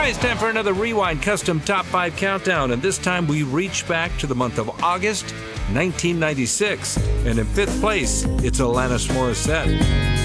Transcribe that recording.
right, it's time for another Rewind Custom Top 5 Countdown, and this time we reach back to the month of August 1996. And in fifth place, it's Alanis Morissette.